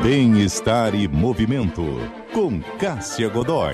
Bem-estar e movimento, com Cássia Godoy.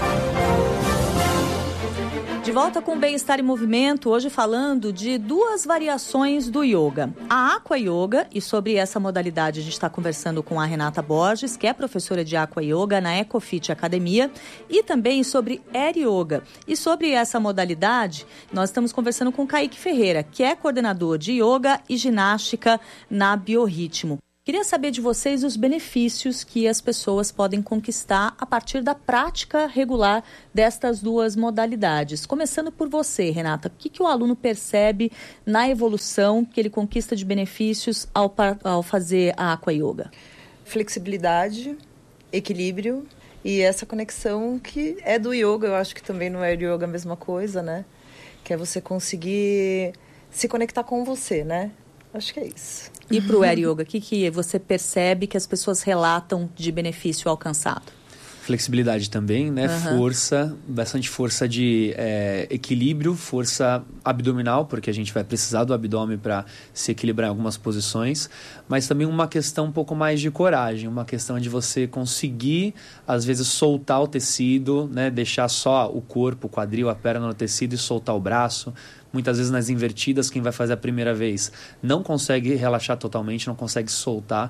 De volta com Bem-estar e Movimento, hoje falando de duas variações do yoga. A Aqua Yoga, e sobre essa modalidade a gente está conversando com a Renata Borges, que é professora de Aqua Yoga na Ecofit Academia, e também sobre Air Yoga. E sobre essa modalidade, nós estamos conversando com Kaique Ferreira, que é coordenador de Yoga e Ginástica na Biorritmo. Queria saber de vocês os benefícios que as pessoas podem conquistar a partir da prática regular destas duas modalidades. Começando por você, Renata, o que o aluno percebe na evolução que ele conquista de benefícios ao fazer a Aqua Yoga? Flexibilidade, equilíbrio e essa conexão que é do yoga. Eu acho que também no Air Yoga a mesma coisa, né? Que é você conseguir se conectar com você, né? Acho que é isso. E para o Air Yoga, o que você percebe que as pessoas relatam de benefício alcançado? Flexibilidade também, né? Força, bastante força de equilíbrio, força abdominal, porque a gente vai precisar do abdômen para se equilibrar em algumas posições, mas também uma questão um pouco mais de coragem, uma questão de você conseguir, às vezes, soltar o tecido, né? Deixar só o corpo, o quadril, a perna no tecido e soltar o braço. Muitas vezes nas invertidas, quem vai fazer a primeira vez não consegue relaxar totalmente, não consegue soltar.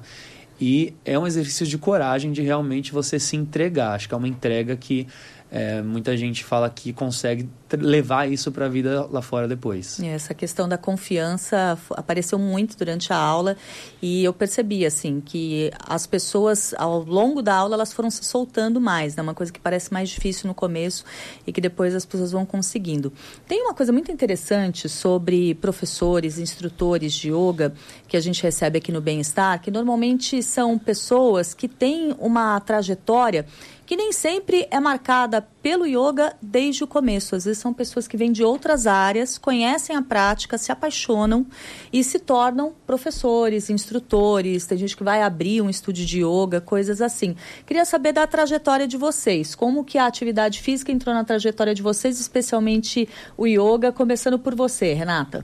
E é um exercício de coragem de realmente você se entregar. Acho que é uma entrega que muita gente fala que consegue levar isso para a vida lá fora depois. Essa questão da confiança apareceu muito durante a aula e eu percebi assim que as pessoas ao longo da aula elas foram se soltando mais, né? Uma coisa que parece mais difícil no começo e que depois as pessoas vão conseguindo. Tem uma coisa muito interessante sobre professores, instrutores de yoga que a gente recebe aqui no Bem-Estar, que normalmente são pessoas que têm uma trajetória que nem sempre é marcada pelo yoga desde o começo. Às vezes são pessoas que vêm de outras áreas, conhecem a prática, se apaixonam e se tornam professores, instrutores. Tem gente que vai abrir um estúdio de yoga, coisas assim. Queria saber da trajetória de vocês. Como que a atividade física entrou na trajetória de vocês, especialmente o yoga, começando por você, Renata?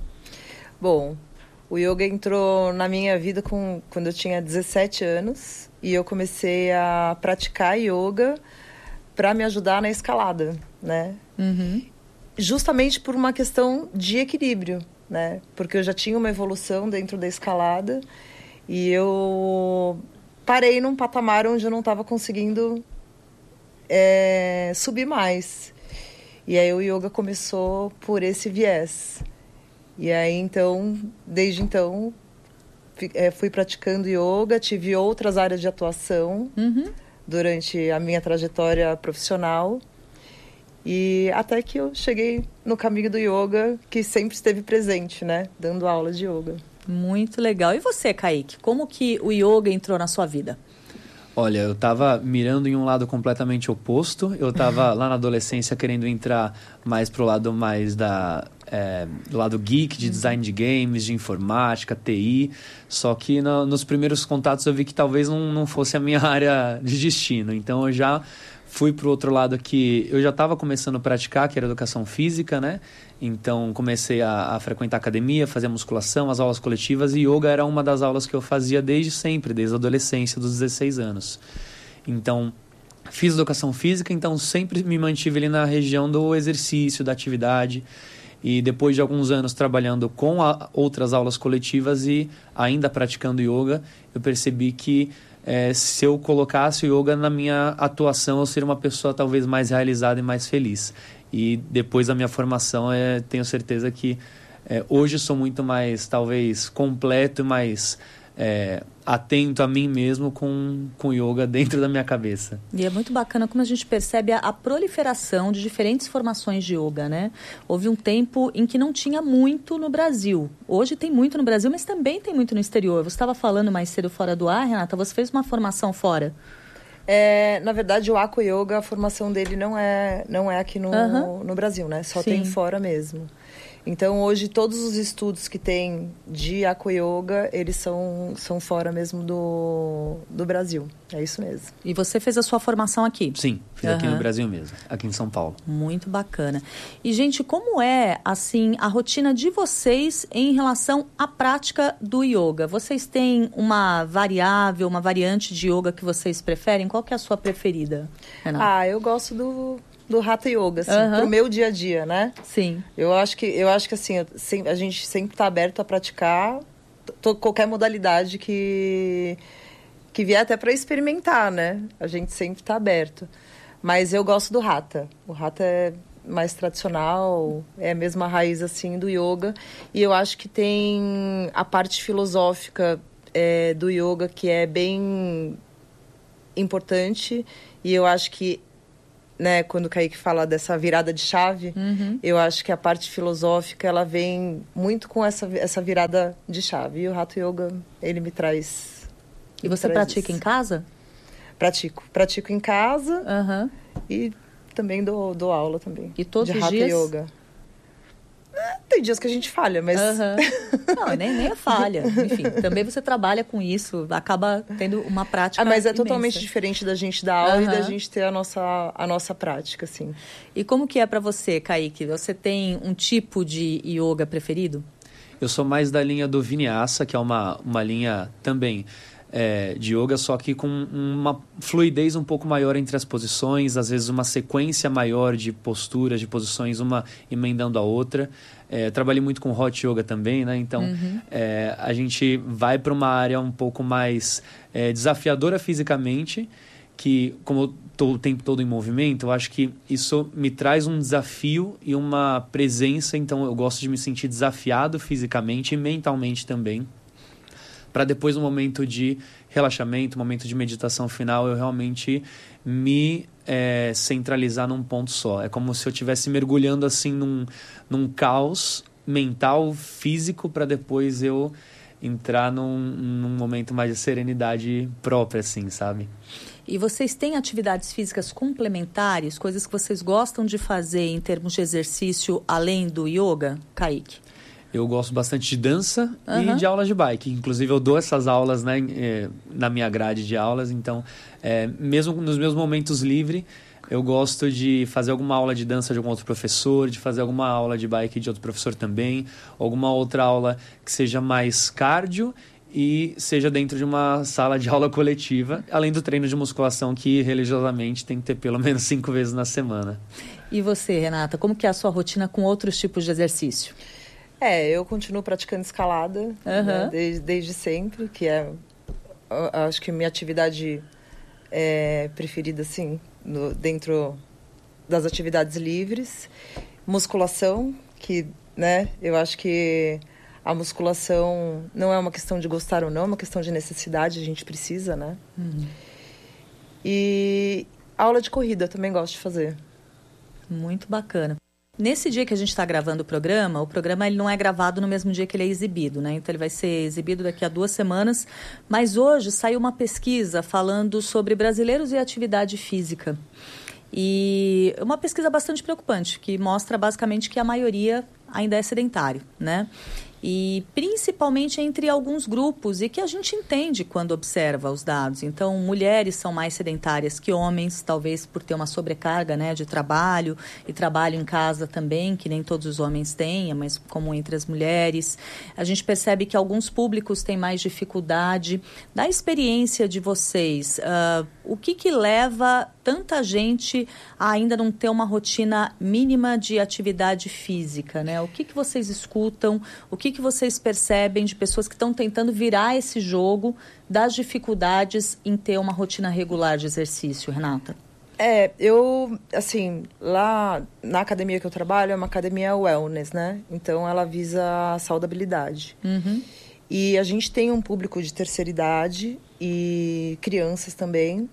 Bom, o yoga entrou na minha vida quando eu tinha 17 anos. E eu comecei a praticar yoga para me ajudar na escalada, né? Justamente por uma questão de equilíbrio, né? Porque eu já tinha uma evolução dentro da escalada e eu parei num patamar onde eu não estava conseguindo subir mais. E aí o yoga começou por esse viés. E aí, então, desde então... fui praticando yoga, tive outras áreas de atuação durante a minha trajetória profissional e até que eu cheguei no caminho do yoga, que sempre esteve presente, né? Dando aula de yoga. Muito legal. E você, Kaique? Como que o yoga entrou na sua vida? Olha, eu estava mirando em um lado completamente oposto. Eu estava lá na adolescência querendo entrar mais pro lado mais do lado geek, de design de games, de informática, TI. Só que nos primeiros contatos eu vi que talvez não fosse a minha área de destino. Então eu já fui pro outro lado que eu já estava começando a praticar, que era educação física, né? Então comecei a frequentar a academia, fazer musculação, as aulas coletivas, e yoga era uma das aulas que eu fazia desde sempre, desde a adolescência, dos 16 anos. Então fiz educação física, então sempre me mantive ali na região do exercício, da atividade. E depois de alguns anos trabalhando com outras aulas coletivas e ainda praticando yoga, eu percebi que se eu colocasse o yoga na minha atuação, eu seria uma pessoa talvez mais realizada e mais feliz. E depois da minha formação, tenho certeza que hoje eu sou muito mais, talvez, completo e mais atento a mim mesmo com yoga dentro da minha cabeça. E é muito bacana como a gente percebe a proliferação de diferentes formações de yoga, né? Houve um tempo em que não tinha muito no Brasil. Hoje tem muito no Brasil, mas também tem muito no exterior. Você estava falando mais cedo fora do ar, Renata, você fez uma formação fora? Na verdade, o Aqua Yoga, a formação dele não é aqui no Brasil, né? Só tem fora mesmo. Então, hoje, todos os estudos que tem de Aqua Yoga, eles são fora mesmo do Brasil. É isso mesmo. E você fez a sua formação aqui? Sim, fiz aqui no Brasil mesmo, aqui em São Paulo. Muito bacana. E, gente, como é, assim, a rotina de vocês em relação à prática do yoga? Vocês têm uma variável, uma variante de yoga que vocês preferem? Qual que é a sua preferida, Renata? Eu gosto do Hatha Yoga, assim, pro meu dia a dia, né? Sim. Eu acho que assim, a gente sempre tá aberto a praticar qualquer modalidade que vier até para experimentar, né? A gente sempre tá aberto. Mas eu gosto do Hatha. O Hatha é mais tradicional, é a mesma raiz, assim, do yoga. E eu acho que tem a parte filosófica do yoga que é bem importante. E eu acho que, né, quando o Kaique fala dessa virada de chave, eu acho que a parte filosófica, ela vem muito com essa virada de chave. E o Hatha Yoga, ele me traz... E você pratica em casa? Pratico em casa e também dou aula também. E todos de os Hatha dias? Yoga. Tem dias que a gente falha, mas... Não, nem é falha. Enfim, também você trabalha com isso, acaba tendo uma prática mas é imensa. totalmente diferente da gente dar aula e da gente ter a nossa prática, assim. E como que é pra você, Kaique? Você tem um tipo de yoga preferido? Eu sou mais da linha do Vinyasa, que é uma linha também de yoga, só que com uma fluidez um pouco maior entre as posições, às vezes uma sequência maior de posturas, de posições, uma emendando a outra. Trabalhei muito com Hot Yoga também, né? Então, a gente vai para uma área um pouco mais desafiadora fisicamente, que, como eu estou o tempo todo em movimento, eu acho que isso me traz um desafio e uma presença, então eu gosto de me sentir desafiado fisicamente e mentalmente também, para depois, no momento de relaxamento, momento de meditação final, eu realmente me centralizar num ponto só. É como se eu estivesse mergulhando assim num caos mental, físico, para depois eu entrar num momento mais de serenidade própria, assim, sabe? E vocês têm atividades físicas complementares, coisas que vocês gostam de fazer em termos de exercício, além do yoga, Kaique? Eu gosto bastante de dança e de aulas de bike. Inclusive, eu dou essas aulas, né, na minha grade de aulas. Então, mesmo nos meus momentos livres, eu gosto de fazer alguma aula de dança de algum outro professor, de fazer alguma aula de bike de outro professor também, alguma outra aula que seja mais cardio e seja dentro de uma sala de aula coletiva, além do treino de musculação que religiosamente tem que ter pelo menos 5 vezes na semana. E você, Renata, como que é a sua rotina com outros tipos de exercício? Eu continuo praticando escalada, né, desde sempre, que acho que minha atividade preferida, assim, dentro das atividades livres. Musculação, que, né, eu acho que a musculação não é uma questão de gostar ou não, é uma questão de necessidade, a gente precisa, né? E aula de corrida eu também gosto de fazer. Muito bacana. Nesse dia que a gente está gravando o programa ele não é gravado no mesmo dia que ele é exibido, né? Então ele vai ser exibido daqui a 2 semanas. Mas hoje saiu uma pesquisa falando sobre brasileiros e atividade física. E uma pesquisa bastante preocupante, que mostra basicamente que a maioria ainda é sedentário, né? E principalmente entre alguns grupos, e que a gente entende quando observa os dados. Então, mulheres são mais sedentárias que homens, talvez por ter uma sobrecarga, né, de trabalho, e trabalho em casa também, que nem todos os homens têm, mas como entre as mulheres. A gente percebe que alguns públicos têm mais dificuldade. Da experiência de vocês, o que leva tanta gente a ainda não ter uma rotina mínima de atividade física, né? O que vocês escutam, o que vocês percebem de pessoas que estão tentando virar esse jogo das dificuldades em ter uma rotina regular de exercício, Renata? Eu, assim, lá na academia que eu trabalho, é uma academia wellness, né? Então, ela visa a saudabilidade. E a gente tem um público de terceira idade e crianças também.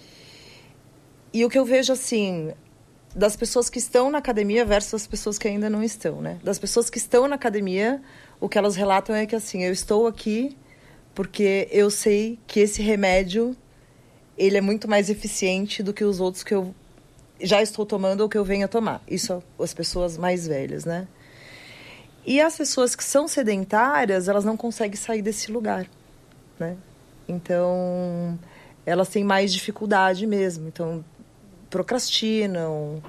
E o que eu vejo, assim, das pessoas que estão na academia versus as pessoas que ainda não estão, né? Das pessoas que estão na academia, o que elas relatam é que, assim, eu estou aqui porque eu sei que esse remédio, ele é muito mais eficiente do que os outros que eu já estou tomando ou que eu venho a tomar. Isso as pessoas mais velhas, né? E as pessoas que são sedentárias, elas não conseguem sair desse lugar, né? Então, elas têm mais dificuldade mesmo. Então, procrastinam,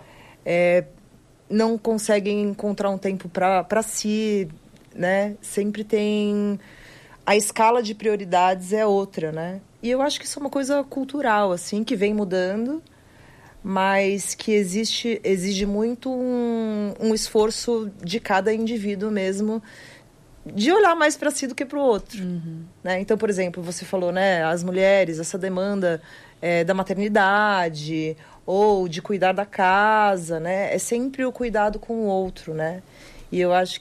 não conseguem encontrar um tempo para si, né? Sempre tem... A escala de prioridades é outra, né? E eu acho que isso é uma coisa cultural, assim, que vem mudando, mas que exige muito um esforço de cada indivíduo mesmo, de olhar mais para si do que para o outro. Né? Então, por exemplo, você falou, né, as mulheres, essa demanda da maternidade ou de cuidar da casa, né? É sempre o cuidado com o outro, né? E eu acho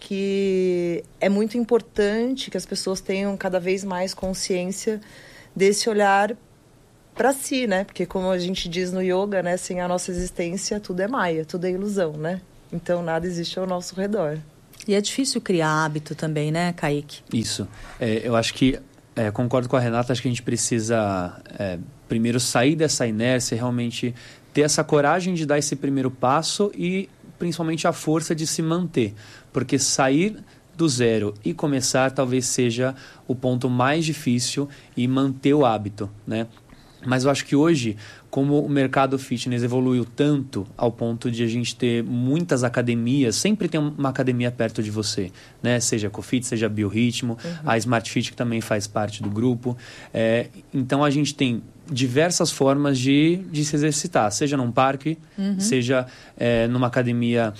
que é muito importante que as pessoas tenham cada vez mais consciência desse olhar para si, né? Porque como a gente diz no yoga, né? Sem a nossa existência, tudo é maia, tudo é ilusão, né? Então, nada existe ao nosso redor. E é difícil criar hábito também, né, Kaique? Isso. Eu acho que, concordo com a Renata, acho que a gente precisa primeiro sair dessa inércia, realmente ter essa coragem de dar esse primeiro passo e principalmente a força de se manter. Porque sair do zero e começar talvez seja o ponto mais difícil e manter o hábito, né? Mas eu acho que hoje, como o mercado fitness evoluiu tanto ao ponto de a gente ter muitas academias, sempre tem uma academia perto de você, né? Seja a Cofit, seja a Biorritmo, a Smart Fit, que também faz parte do grupo. Então, a gente tem diversas formas de se exercitar, seja num parque, seja numa academia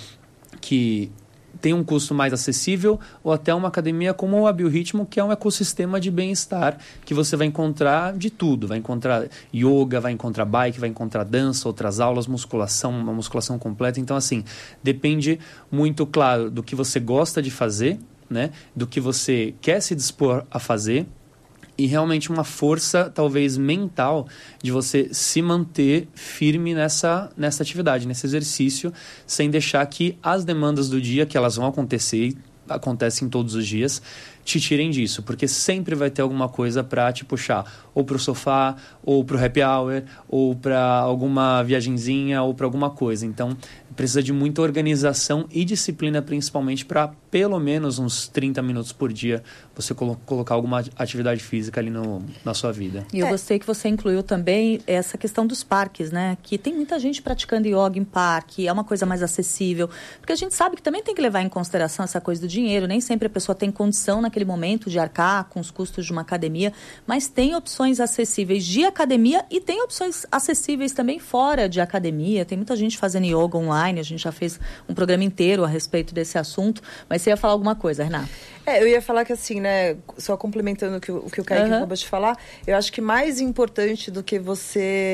que tem um custo mais acessível, ou até uma academia como a Biorritmo, que é um ecossistema de bem-estar, que você vai encontrar de tudo. Vai encontrar yoga, vai encontrar bike, vai encontrar dança, outras aulas, musculação, uma musculação completa. Então, assim, depende muito, claro, do que você gosta de fazer, né? Do que você quer se dispor a fazer, e realmente uma força, talvez, mental de você se manter firme nessa atividade, nesse exercício, sem deixar que as demandas do dia, que elas vão acontecer, acontecem todos os dias, te tirem disso. Porque sempre vai ter alguma coisa para te puxar, ou para o sofá, ou para o happy hour, ou para alguma viagenzinha, ou para alguma coisa. Então, precisa de muita organização e disciplina, principalmente, para pelo menos uns 30 minutos por dia você colocar alguma atividade física ali na sua vida. E eu gostei que você incluiu também essa questão dos parques, né? Que tem muita gente praticando yoga em parque, é uma coisa mais acessível. Porque a gente sabe que também tem que levar em consideração essa coisa do dinheiro. Nem sempre a pessoa tem condição naquele momento de arcar com os custos de uma academia, mas tem opções acessíveis de academia e tem opções acessíveis também fora de academia. Tem muita gente fazendo yoga online, a gente já fez um programa inteiro a respeito desse assunto, mas você ia falar alguma coisa, Renata? Eu ia falar que assim, né, só complementando o que o Kaique acabou de falar, eu acho que mais importante do que você,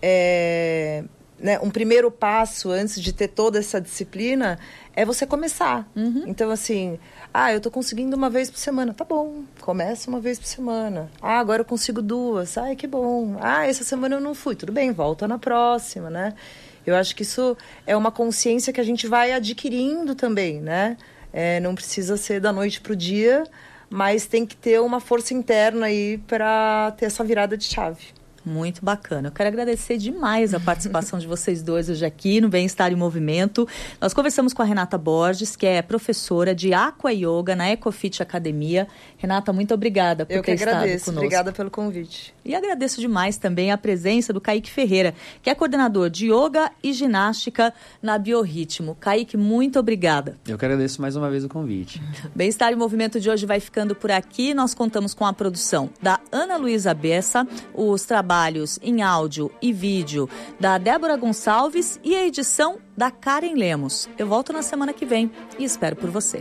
né, um primeiro passo antes de ter toda essa disciplina, é você começar. Então, assim, eu tô conseguindo uma vez por semana, tá bom, começa uma vez por semana. Agora eu consigo 2, que bom. Essa semana eu não fui, tudo bem, volta na próxima, né? Eu acho que isso é uma consciência que a gente vai adquirindo também, né? Não precisa ser da noite para o dia, mas tem que ter uma força interna aí para ter essa virada de chave. Muito bacana. Eu quero agradecer demais a participação de vocês dois hoje aqui no Bem-Estar em Movimento. Nós conversamos com a Renata Borges, que é professora de Aqua Yoga na Ecofit Academia. Renata, muito obrigada por ter estado conosco. Obrigada pelo convite. E agradeço demais também a presença do Kaique Ferreira, que é coordenador de Yoga e Ginástica na Biorritmo. Kaique, muito obrigada. Eu que agradeço mais uma vez o convite. Bem-Estar em Movimento de hoje vai ficando por aqui. Nós contamos com a produção da Ana Luísa Bessa, os trabalhos em áudio e vídeo da Débora Gonçalves e a edição da Karen Lemos. Eu volto na semana que vem e espero por você.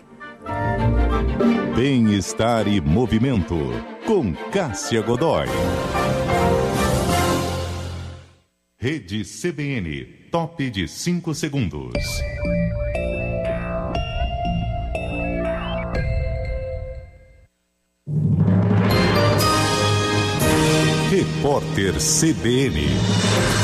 Bem-Estar e Movimento, com Cássia Godoy. Rede CBN, top de 5 segundos. Repórter CBN.